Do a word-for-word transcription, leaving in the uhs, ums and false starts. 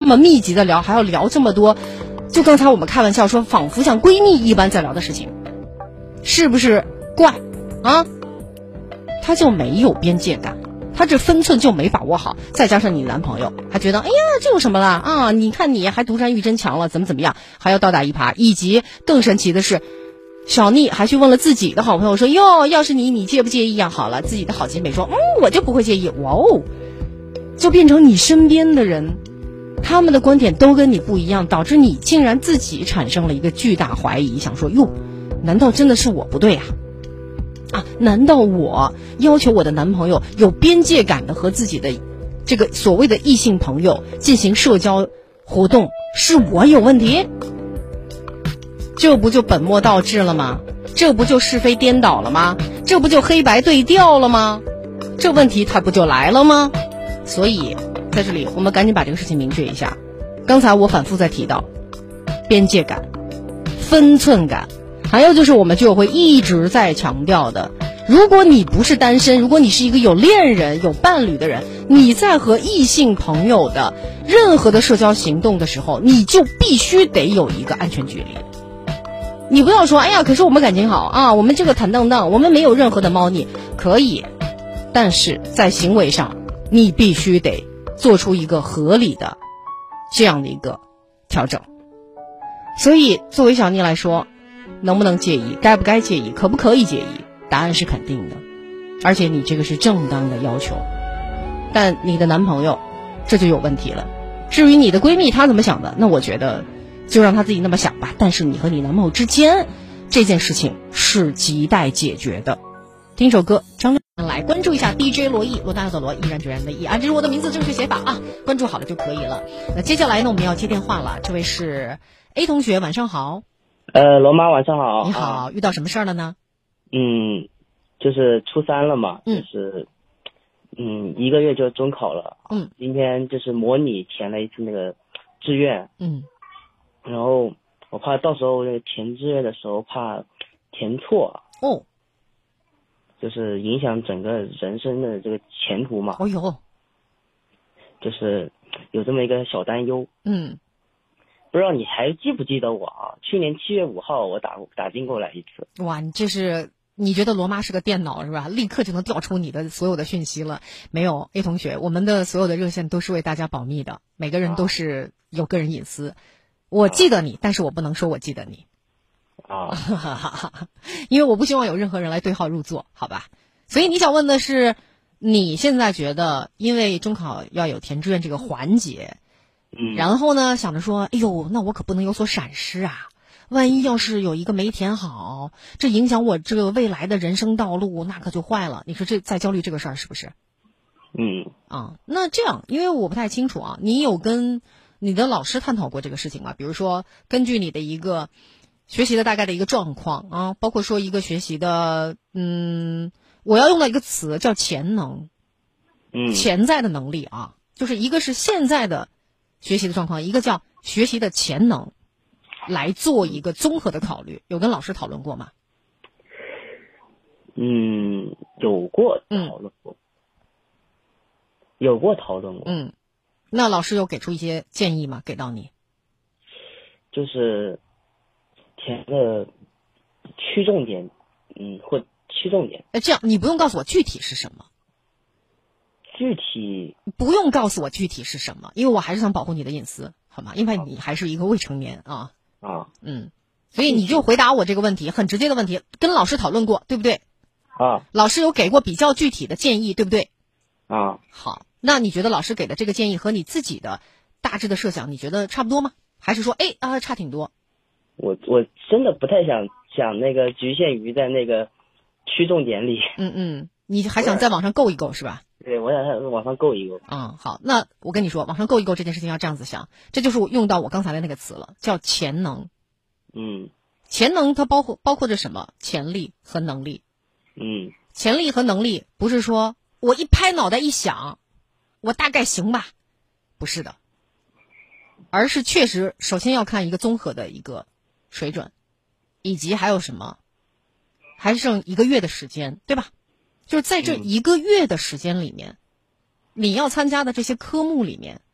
么密集的聊，还要聊这么多，就刚才我们开玩笑说仿佛像闺蜜一般在聊的事情，是不是怪啊？他就没有边界感，他这分寸就没把握好，再加上你男朋友还觉得哎呀这有什么啦啊，你看你还独占欲真强了，怎么怎么样，还要倒打一耙。以及更神奇的是，小妮还去问了自己的好朋友说，哟，要是你你介不介意啊？好了，自己的好姐妹说，嗯，我就不会介意。哇哦，就变成你身边的人他们的观点都跟你不一样，导致你竟然自己产生了一个巨大怀疑，想说哟，难道真的是我不对啊？啊，难道我要求我的男朋友有边界感的和自己的这个所谓的异性朋友进行社交活动，是我有问题？这不就本末倒置了吗？这不就是非颠倒了吗？这不就黑白对调了吗？这问题它不就来了吗？所以在这里我们赶紧把这个事情明确一下。刚才我反复在提到边界感、分寸感，还有就是我们就会一直在强调的，如果你不是单身，如果你是一个有恋人有伴侣的人，你在和异性朋友的任何的社交行动的时候，你就必须得有一个安全距离。你不要说哎呀可是我们感情好啊，我们这个坦荡荡，我们没有任何的猫腻，可以，但是在行为上你必须得做出一个合理的这样的一个调整。所以作为小妮来说，能不能介意，该不该介意，可不可以介意，答案是肯定的，而且你这个是正当的要求。但你的男朋友这就有问题了。至于你的闺蜜她怎么想的，那我觉得就让她自己那么想吧，但是你和你男朋友之间这件事情是亟待解决的。听首歌，张亮来关注一下 D J 罗毅，罗大佑的罗，毅然决然的毅啊，这是我的名字正确写法啊，关注好了就可以了。那接下来呢，我们要接电话了，这位是 A 同学，晚上好。 呃，罗妈晚上好。 你好，啊、遇到什么事儿了呢？ 嗯，就是初三了嘛， 嗯、 就是嗯一个月就中考了。 嗯， 今天就是模拟填了一次那个志愿。 嗯， 然后我怕到时候那个填志愿的时候怕填错。 哦。 就是影响整个人生的这个前途嘛。 哦呦。 就是有这么一个小担忧。 嗯。 不知道你还记不记得我啊？去年七月五号我打打进过来一次。 哇，你这是你觉得罗妈是个电脑是吧？立刻就能调出你的所有的讯息了。没有 A 同学，我们的所有的热线都是为大家保密的，每个人都是有个人隐私。啊、我记得你，但是我不能说我记得你。 啊， 因为我不希望有任何人来对号入座，好吧？所以你想问的是，你现在觉得因为中考要有填志愿这个环节， 嗯， 然后呢想着说，哎呦，那我可不能有所闪失啊！万一要是有一个没填好，这影响我这个未来的人生道路，那可就坏了。你说这在焦虑这个事儿是不是？ 嗯， 啊，那这样，因为我不太清楚啊，你有跟你的老师探讨过这个事情吗？比如说，根据你的一个学习的大概的一个状况啊，包括说一个学习的，嗯，我要用到一个词叫潜能， 嗯， 潜在的能力啊，就是一个是现在的学习的状况，一个叫学习的潜能，来做一个综合的考虑。有跟老师讨论过吗？ 嗯，有过讨论过，嗯、有过讨论过。 嗯，那老师有给出一些建议吗？给到你？ 就是填的区重点，嗯，或区重点。 哎，这样你不用告诉我具体是什么。 具体不用告诉我具体是什么，因为我还是想保护你的隐私，好吗？因为你还是一个未成年啊。 啊， 嗯，所以你就回答我这个问题，很直接的问题，跟老师讨论过，对不对？ 啊， 老师有给过比较具体的建议，对不对？ 啊， 好，那你觉得老师给的这个建议和你自己的大致的设想，你觉得差不多吗？还是说，哎啊，差挺多？ 我我真的不太想想那个局限于在那个区重点里。 嗯嗯，你还想在网上够一够是吧？ 对，我想在网上够一够。 嗯，好，那我跟你说，网上够一够这件事情要这样子想，这就是我用到我刚才的那个词了，叫潜能。 嗯， 潜能它包括包括着什么？潜力和能力。 嗯， 潜力和能力不是说我一拍脑袋一想，我大概行吧，不是的，而是确实首先要看一个综合的一个水准，以及还有什么，还剩一个月的时间，对吧？就是在这一个月的时间里面，嗯、你要参加的这些科目里面，